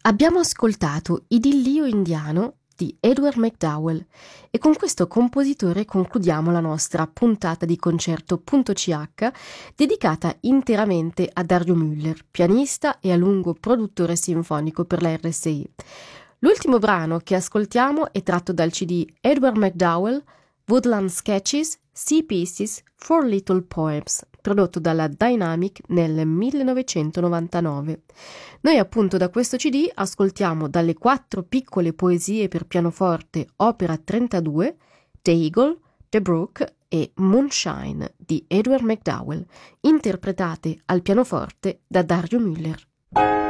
Abbiamo ascoltato Idillio indiano di Edward McDowell e con questo compositore concludiamo la nostra puntata di Concerto.ch dedicata interamente a Dario Müller, pianista e a lungo produttore sinfonico per la RSI. L'ultimo brano che ascoltiamo è tratto dal CD Edward McDowell, Woodland Sketches, Sea Pieces, Four Little Poems, prodotto dalla Dynamic nel 1999. Noi appunto da questo CD ascoltiamo dalle 4 piccole poesie per pianoforte opera 32, The Eagle, The Brook e Moonshine di Edward McDowell, interpretate al pianoforte da Dario Müller.